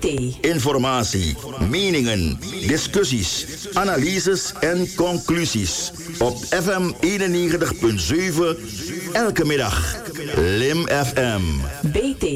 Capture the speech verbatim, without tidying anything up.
T. Informatie, meningen, discussies, analyses en conclusies. Op F M eenennegentig komma zeven, elke middag. Lim F M. B T.